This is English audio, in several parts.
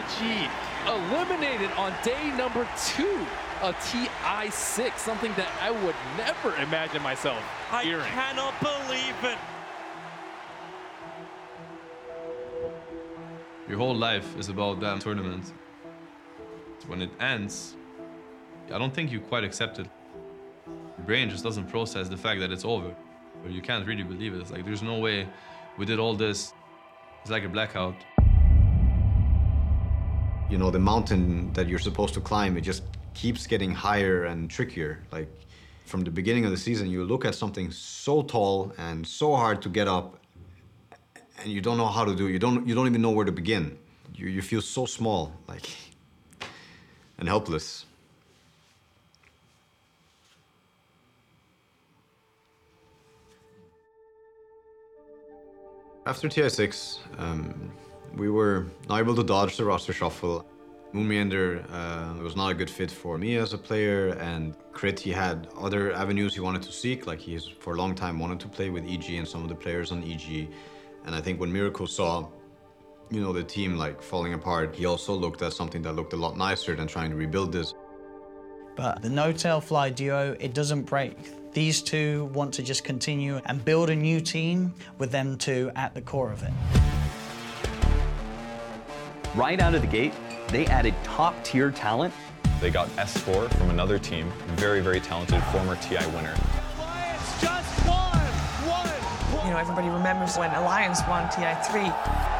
EG eliminated on day number 2 of TI6, something that I would never imagine myself hearing. I cannot believe it. Your whole life is about that tournament. When it ends, I don't think you quite accept it. Your brain just doesn't process the fact that it's over. Or you can't really believe it. It's like, there's no way we did all this. It's like a blackout. You know, the mountain that you're supposed to climb, it just keeps getting higher and trickier. Like, from the beginning of the season, you look at something so tall and so hard to get up, and you don't know how to do it. You don't even know where to begin. You feel so small, like, and helpless. After TI6, we were not able to dodge the roster shuffle. Moonmeander was not a good fit for me as a player, and Crit, he had other avenues he wanted to seek, like he's for a long time wanted to play with EG and some of the players on EG. And I think when Miracle saw, you know, the team like falling apart, he also looked at something that looked a lot nicer than trying to rebuild this. But the No-Tail Fly duo, it doesn't break. These two want to just continue and build a new team with them two at the core of it. Right out of the gate, they added top-tier talent. They got S4 from another team, very, very talented former TI winner. Alliance just won! You know, everybody remembers when Alliance won TI3.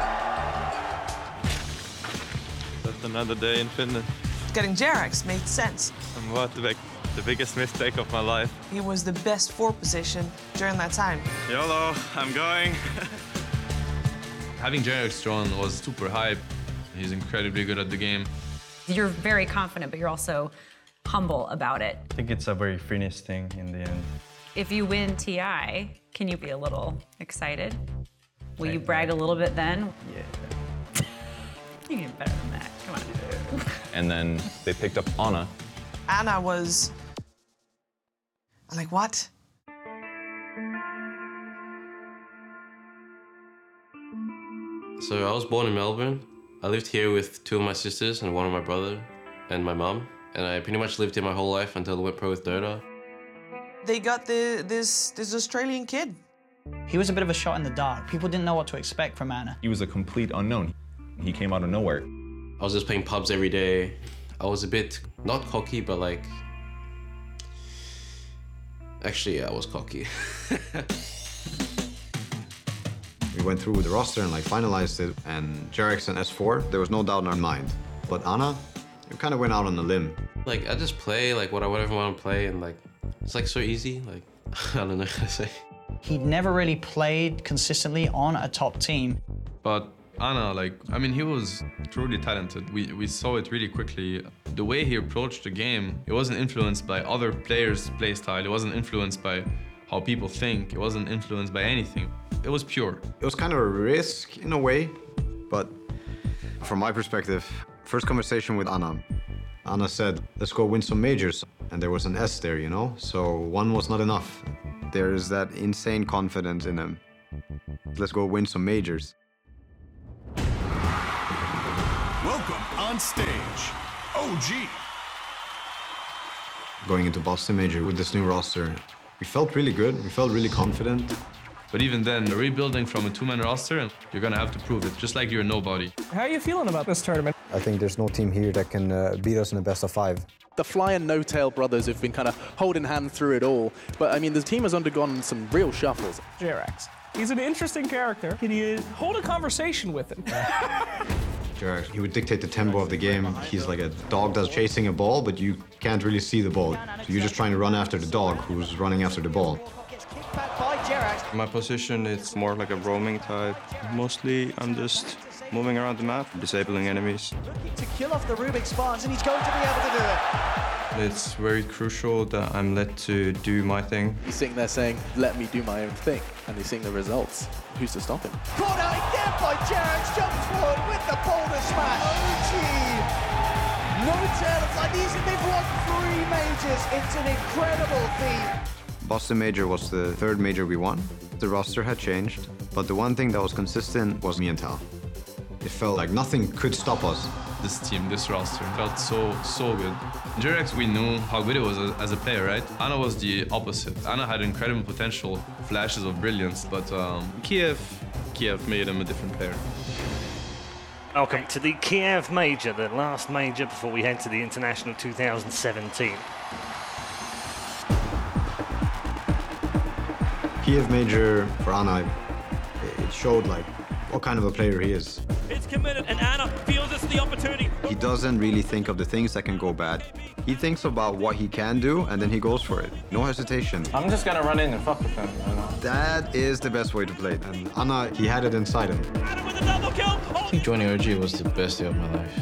That's another day in Finland. Getting Jerax made sense. I'm about to make the biggest mistake of my life. He was the best 4 position during that time. YOLO, I'm going. Having Jerax drawn was super hype. He's incredibly good at the game. You're very confident, but you're also humble about it. I think it's a very Finnish thing in the end. If you win TI, can you be a little excited? Will you brag a little bit then? Yeah. You can get better than that. Come on. And then they picked up Ana. Ana was... I'm like, what? So I was born in Melbourne. I lived here with 2 of my sisters and 1 of my brother and my mom. And I pretty much lived here my whole life until I went pro with Dota. They got this Australian kid. He was a bit of a shot in the dark. People didn't know what to expect from Ana. He was a complete unknown. He came out of nowhere. I was just playing pubs every day. I was a bit, not cocky, but like... Actually, yeah, I was cocky. We went through with the roster and like finalized it, and Jerax and S4, there was no doubt in our mind. But Ana, it kind of went out on a limb. Like, I just play like whatever I want to play, and like, it's like so easy. Like, I don't know how to say. He'd never really played consistently on a top team. But Ana, like, I mean, he was truly talented. We saw it really quickly. The way he approached the game, it wasn't influenced by other players' play style. It wasn't influenced by how people think. It wasn't influenced by anything. It was pure. It was kind of a risk in a way, but from my perspective, first conversation with Ana, Ana said, let's go win some majors. And there was an S there, you know? So 1 was not enough. There is that insane confidence in him. Let's go win some majors. Welcome on stage, OG. Going into Boston Major with this new roster, we felt really good. We felt really confident. But even then, rebuilding from a 2-man roster, you're gonna have to prove it, just like you're nobody. How are you feeling about this tournament? I think there's no team here that can beat us in a best of 5. The Fly and No-Tail brothers have been kind of holding hand through it all. But I mean, the team has undergone some real shuffles. Jerax. He's an interesting character. Can you hold a conversation with him? Jerax, he would dictate the tempo of the game. He's like a dog that's chasing a ball, but you can't really see the ball. So you're just trying to run after the dog who's running after the ball. My position is more like a roaming type. Mostly I'm just moving around the map, disabling enemies. Looking to kill off the Rubik spawns, and he's going to be able to do it. It's very crucial that I'm let to do my thing. He's sitting there saying, let me do my own thing. And he's seeing the results. Who's to stop him? Caught out again by Jerax, jumps forward with the boulder smash. OG! No-Tail, like they've won 3 majors. It's an incredible feat. Boston Major was the 3rd major we won. The roster had changed, but the one thing that was consistent was me and Tal. It felt like nothing could stop us. this team, this roster. It felt so good. JerAx, we knew how good he was as a player, right? Ana was the opposite. Ana had incredible potential, flashes of brilliance, but Kiev made him a different player. Welcome to the Kiev Major, the last major before we head to the International 2017. Kiev Major for Ana, it showed like what kind of a player he is. It's committed, and Ana feels it's the opportunity. He doesn't really think of the things that can go bad. He thinks about what he can do, and then he goes for it. No hesitation. I'm just gonna run in and fuck with him. You know? That is the best way to play it. And Ana, he had it inside him. Ana with a double kill. I think joining OG was the best day of my life.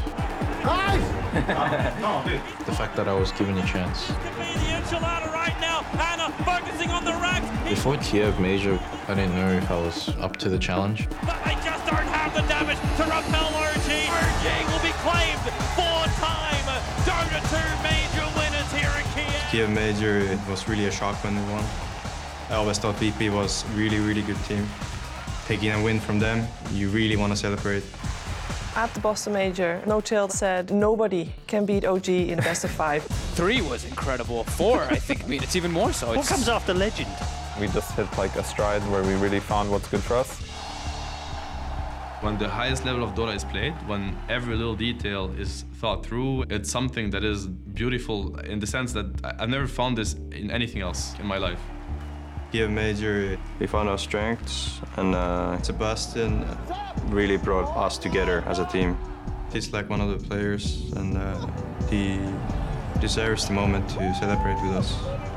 The fact that I was given a chance. The enchilada right now. Ana focusing on the racks. Before Kiev Major, I didn't know if I was up to the challenge. But they just don't have the damage to repel OG. OG will be claimed 4-time Dota 2 Major winners here in Kiev. Kiev Major, it was really a shock when we won. I always thought VP was really good team. Taking a win from them, you really want to celebrate. At the Boston Major, N0tail said nobody can beat OG in a best of 5. 3 was incredible. 4, I think, it's even more so. What comes after legend? We just hit like a stride where we really found what's good for us. When the highest level of Dota is played, when every little detail is thought through, it's something that is beautiful in the sense that I've never found this in anything else in my life. Kiev Major, we found our strengths, and Sebastian really brought us together as a team. He's like one of the players, and he deserves the moment to celebrate with us.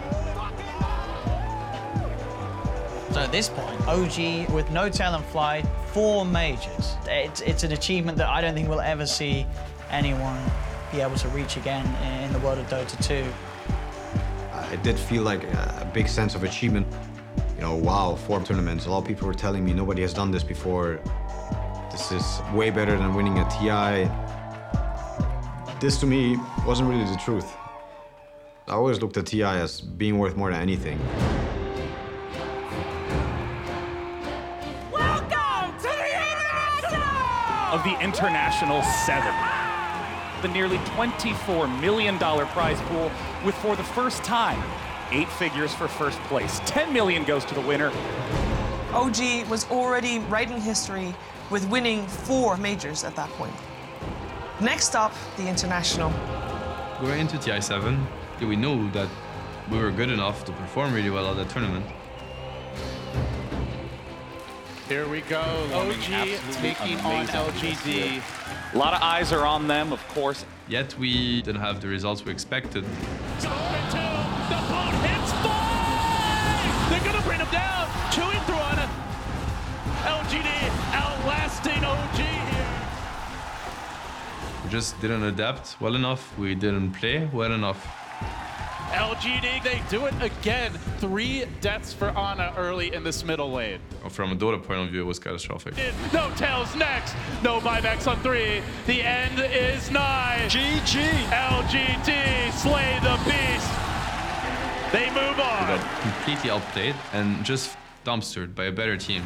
So at this point, OG with N0tail and Fly, 4 majors. It's an achievement that I don't think we'll ever see anyone be able to reach again in the world of Dota 2. It did feel like a big sense of achievement. You know, wow, 4 tournaments. A lot of people were telling me nobody has done this before. This is way better than winning a TI. This to me wasn't really the truth. I always looked at TI as being worth more than anything. Welcome to the International! Of the International 7. The nearly $24 million prize pool with, for the first time, 8 figures for first place. $10 million goes to the winner. OG was already writing history with winning 4 majors at that point. Next up, the International. Going into TI7, we knew that we were good enough to perform really well at that tournament. Here we go. OG taking on LGD. A lot of eyes are on them, of course. Yet we didn't have the results we expected. The ball hits 5! They're gonna bring him down. Chewing through on it. LGD outlasting OG here. We just didn't adapt well enough. We didn't play well enough. LGD, they do it again. 3 deaths for Ana early in this middle lane. From a Dota point of view, it was catastrophic. N0tail's next. No buybacks on 3. The end is nigh. GG. LGD slay the beast. They move on. We got completely outplayed and just dumpstered by a better team.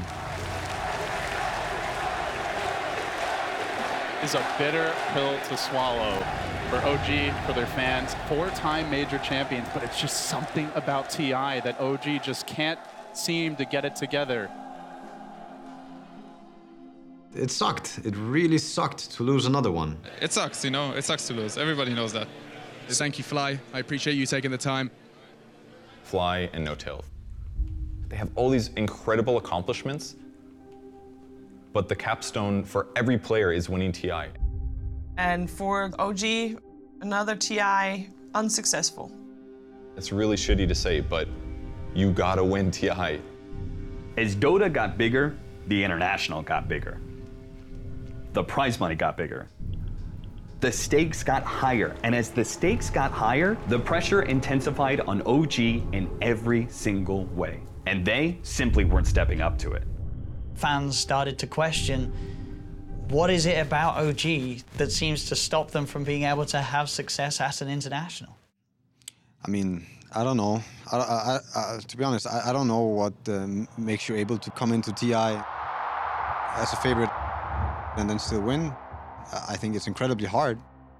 Is a bitter pill to swallow for OG, for their fans. 4-time major champions, but it's just something about TI that OG just can't seem to get it together. It sucked. It really sucked to lose another one. It sucks, you know. It sucks to lose. Everybody knows that. Thank you, Fly. I appreciate you taking the time. Fly and N0tail. They have all these incredible accomplishments, but the capstone for every player is winning TI. And for OG, another TI unsuccessful. It's really shitty to say, but you gotta win TI. As Dota got bigger, the International got bigger. The prize money got bigger. The stakes got higher, and as the stakes got higher, the pressure intensified on OG in every single way. And they simply weren't stepping up to it. Fans started to question, what is it about OG that seems to stop them from being able to have success at an international? I mean, I don't know. To be honest, I don't know what makes you able to come into TI as a favorite and then still win. I think it's incredibly hard.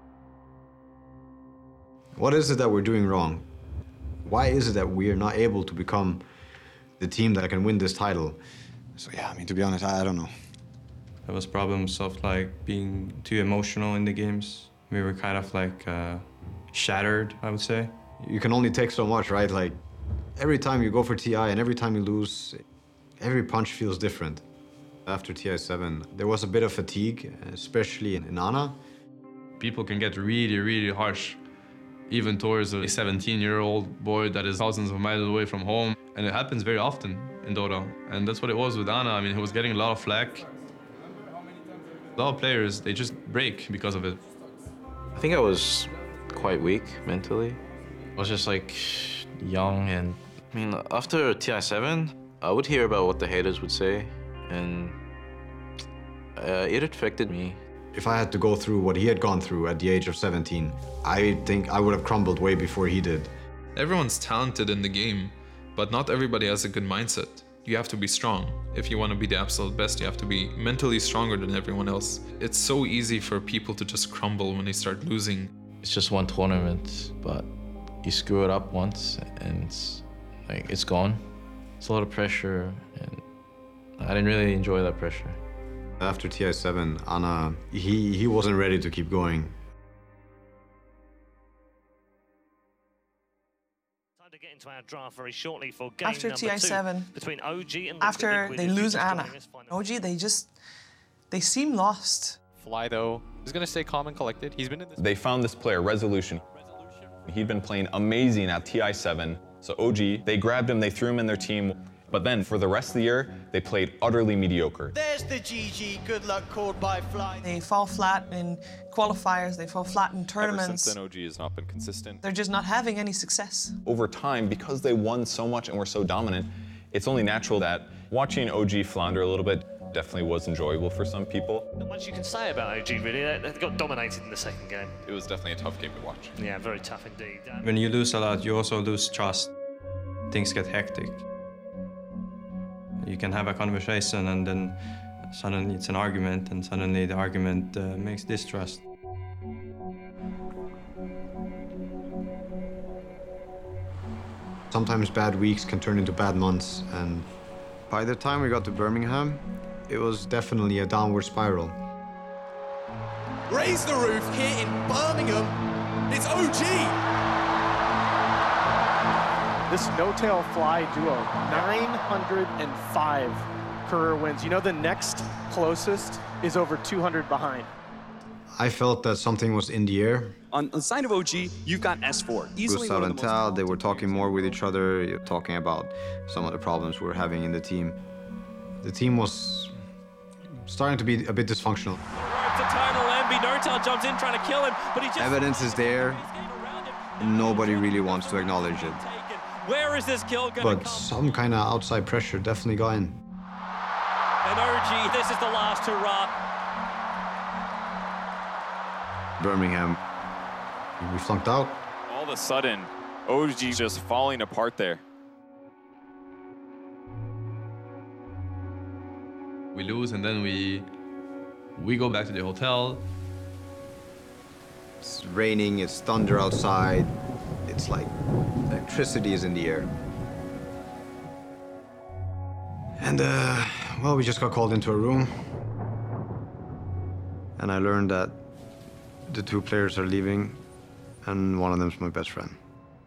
What is it that we're doing wrong? Why is it that we are not able to become the team that can win this title? So yeah, I mean, to be honest, I don't know. There was problems of like being too emotional in the games. We were kind of like shattered, I would say. You can only take so much, right? Like every time you go for TI and every time you lose, every punch feels different. After TI7, there was a bit of fatigue, especially in Ana. People can get really, really harsh, even towards a 17-year-old boy that is thousands of miles away from home. And it happens very often in Dota. And that's what it was with Ana. I mean, he was getting a lot of flack. A lot of players, they just break because of it. I think I was quite weak mentally. I was just like young, and I mean, after TI7, I would hear about what the haters would say, and it affected me. If I had to go through what he had gone through at the age of 17, I think I would have crumbled way before he did. Everyone's talented in the game, but not everybody has a good mindset. You have to be strong. If you want to be the absolute best, you have to be mentally stronger than everyone else. It's so easy for people to just crumble when they start losing. It's just one tournament, but you screw it up once and it's gone. It's a lot of pressure, and I didn't really enjoy that pressure. After TI7, Ana, he wasn't ready to keep going. Time to get into our draft very shortly for game After number TI7, 2 between OG and after they lose Ana, OG, they seem lost. Fly, though, is going to stay calm and collected. He's been in this. They found this player, Resolution. He'd been playing amazing at TI7. So OG, they grabbed him, they threw him in their team. But then for the rest of the year, they played utterly mediocre. There's the GG, good luck called by Fly. They fall flat in qualifiers, they fall flat in tournaments. Ever since then, OG has not been consistent. They're just not having any success. Over time, because they won so much and were so dominant, it's only natural that watching OG flounder a little bit definitely was enjoyable for some people. Not much you can say about OG, really. They got dominated in the second game. It was definitely a tough game to watch. Yeah, very tough indeed. When you lose a lot, you also lose trust. Things get hectic. You can have a conversation and then suddenly it's an argument, and suddenly the argument makes distrust. Sometimes bad weeks can turn into bad months, and by the time we got to Birmingham, it was definitely a downward spiral. Raise the roof here in Birmingham. It's OG. This no-tail Fly duo, 905 career wins. You know the next closest is over 200 behind. I felt that something was in the air. On the side of OG, you've got S4. Easily Gustav and Tal, they were talking more with each other, talking about some of the problems we were having in the team. The team was starting to be a bit dysfunctional. It's a total envy. No-tail jumps in trying to kill him, but he just... Evidence is there. Nobody really wants to acknowledge it. Where is this kill going to come? But some kind of outside pressure definitely got in. And OG, this is the last hurrah. Birmingham, we flunked out. All of a sudden, OG just falling apart there. We lose, and then we go back to the hotel. It's raining, it's thunder outside. It's like electricity is in the air. And, well, we just got called into a room. And I learned that the two players are leaving, and one of them's my best friend.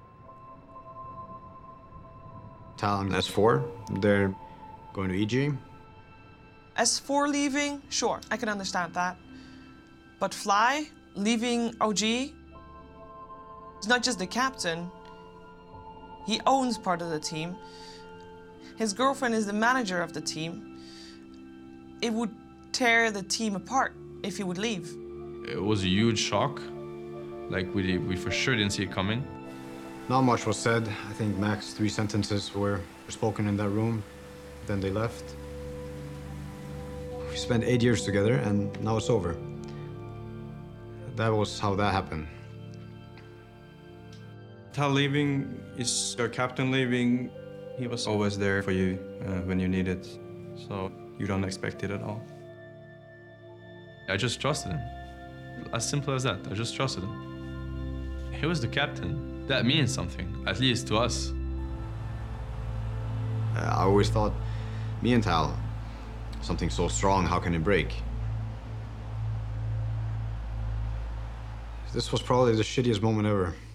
Tal and S4, they're going to EG. S4 leaving, sure, I can understand that. But Fly leaving OG, he's not just the captain, he owns part of the team. His girlfriend is the manager of the team. It would tear the team apart if he would leave. It was a huge shock. Like, we for sure didn't see it coming. Not much was said. I think max 3 sentences were spoken in that room. Then they left. We spent 8 years together, and now it's over. That was how that happened. Tal leaving is your captain leaving. He was always there for you when you need it. So you don't expect it at all. I just trusted him. As simple as that. I just trusted him. He was the captain. That means something, at least to us. I always thought, me and Tal, something so strong, how can it break? This was probably the shittiest moment ever.